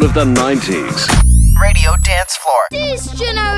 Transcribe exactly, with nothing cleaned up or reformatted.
of the nineties. Radio Dance Floor. This generation